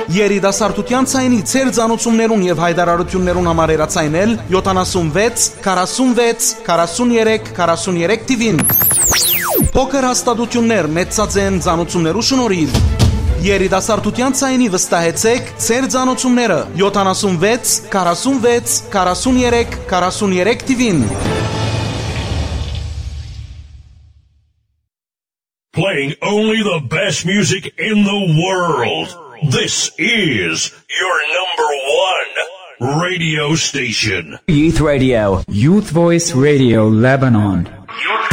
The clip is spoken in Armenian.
Երիտասարդության ցայնի ծեր ցանուցումներուն եւ հայտարարություններուն համար երացայնել 76 46 43 43 TV-ին։ Փոքր հաստատություններ մեծածեն ցանուցումներու շնորհիվ։ Երիտասարդության ցայնի վստահեցեք ծեր ցանուցումները 76 46 43 43 TV-ին։ Playing only the best music in the world. This is your #1 radio station. Youth Radio. Youth Voice Radio Lebanon.